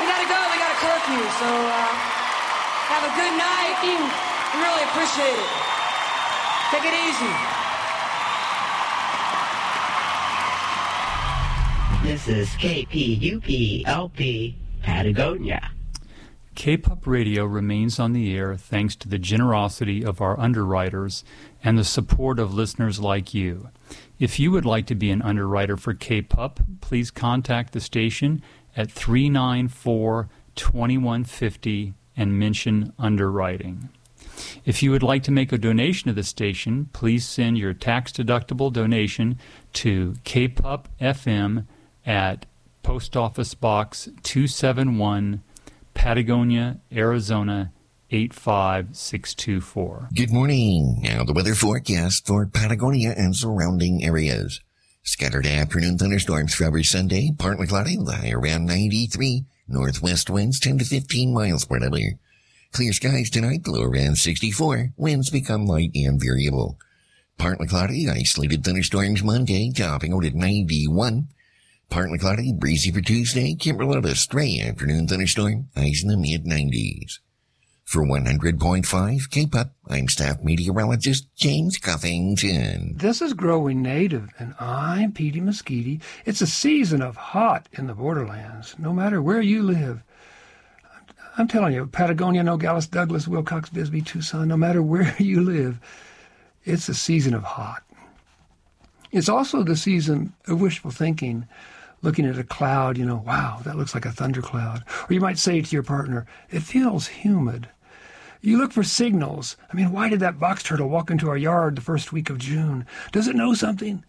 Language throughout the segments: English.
gotta go. We got a curfew. So have a good night. We really appreciate it. Take it easy. This is KPUP-LP, Patagonia. K-Pop Radio remains on the air thanks to the generosity of our underwriters and the support of listeners like you. If you would like to be an underwriter for K-Pop, please contact the station at 394-2150 and mention underwriting. If you would like to make a donation to the station, please send your tax-deductible donation to K-Pop FM at Post Office Box 271, Patagonia, Arizona 85624. Good morning. Now the weather forecast for Patagonia and surrounding areas. Scattered afternoon thunderstorms for every Sunday, partly cloudy, high around 93. Northwest winds 10 to 15 miles per hour. Clear skies tonight, low around 64. Winds become light and variable. Partly cloudy, isolated thunderstorms Monday, topping out at 91. Partly cloudy, breezy for Tuesday, Kimberlita stray afternoon thunderstorm, highs in the mid-90s. For 100.5 K-Pop, I'm staff meteorologist James Cuffington. This is Growing Native, and I'm Petey Mosquiti. It's a season of hot in the borderlands, no matter where you live. I'm telling you, Patagonia, Nogales, Douglas, Wilcox, Bisbee, Tucson, no matter where you live, it's a season of hot. It's also the season of wishful thinking, looking at a cloud, wow, that looks like a thundercloud. Or you might say to your partner, it feels humid. You look for signals. Why did that box turtle walk into our yard the first week of June? Does it know something?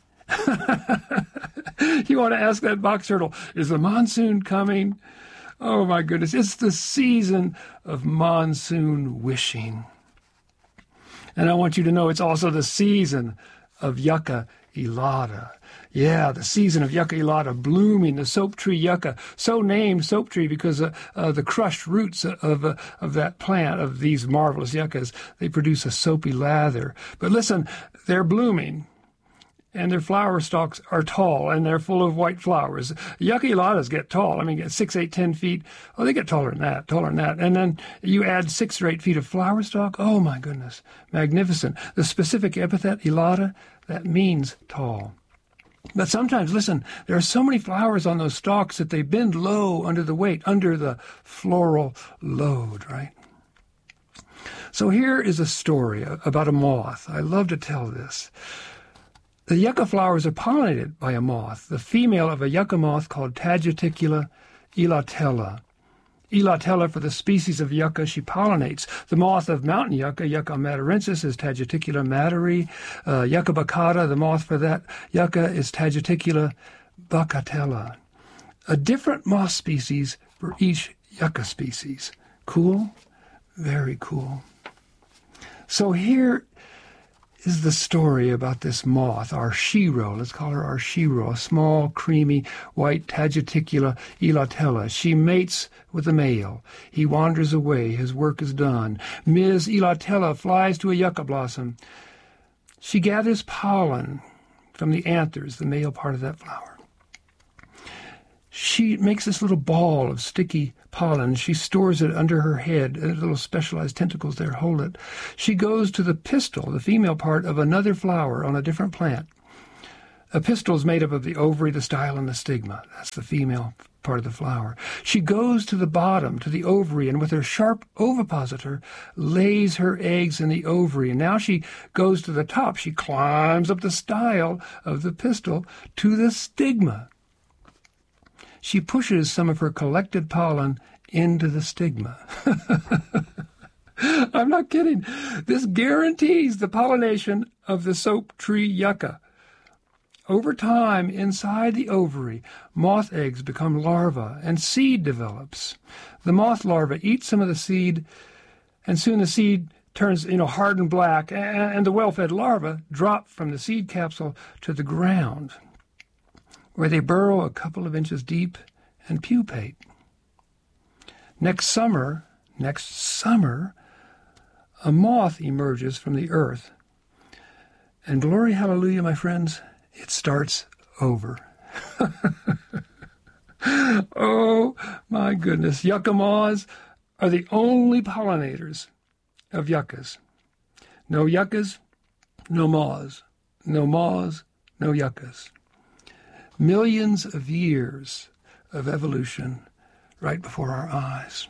You want to ask that box turtle, is the monsoon coming? Oh, my goodness. It's the season of monsoon wishing. And I want you to know it's also the season of yucca elata. Yeah, the season of yucca elata blooming, the soap tree yucca, so named soap tree because the crushed roots of that plant, of these marvelous yuccas, they produce a soapy lather. But listen, they're blooming, and their flower stalks are tall, and they're full of white flowers. Yucca elatas get tall. Get 6, 8, 10 feet. Oh, they get taller than that. And then you add 6 or 8 feet of flower stalk. Oh, my goodness. Magnificent. The specific epithet, elata, that means tall. But sometimes, listen, there are so many flowers on those stalks that they bend low under the weight, under the floral load, right? So here is a story about a moth. I love to tell this. The yucca flowers are pollinated by a moth, the female of a yucca moth called Tagioticula elatella. Elatella for the species of yucca she pollinates. The moth of mountain yucca, Yucca matarensis, is Tagioticula materi. Yucca baccata, the moth for that yucca, is Tagioticula baccatella. A different moth species for each yucca species. Cool? Very cool. So here is the story about this moth, our shiro. Let's call her our shiro, a small, creamy, white Tagioticula elatella. She mates with a male. He wanders away. His work is done. Ms. Elatella flies to a yucca blossom. She gathers pollen from the anthers, the male part of that flower. She makes this little ball of sticky pollen. She stores it under her head, and little specialized tentacles there hold it. She goes to the pistil, the female part of another flower on a different plant. A pistil is made up of the ovary, the style, and the stigma. That's the female part of the flower. She goes to the bottom, to the ovary, and with her sharp ovipositor, lays her eggs in the ovary. And now she goes to the top. She climbs up the style of the pistil to the stigma. She pushes some of her collected pollen into the stigma. I'm not kidding. This guarantees the pollination of the soap tree yucca. Over time, inside the ovary, moth eggs become larvae and seed develops. The moth larva eats some of the seed, and soon the seed turns, hard and black, and the well-fed larvae drop from the seed capsule to the ground, where they burrow a couple of inches deep and pupate. Next summer, a moth emerges from the earth. And glory, hallelujah, my friends, it starts over. Oh, My goodness. Yucca moths are the only pollinators of yuccas. No yuccas, no moths. No moths, no yuccas. Millions of years of evolution right before our eyes.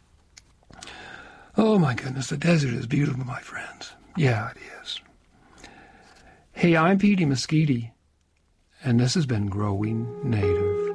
Oh my goodness, the desert is beautiful, my friends. Yeah, it is. Hey, I'm Petey Mesquite, and this has been Growing Native.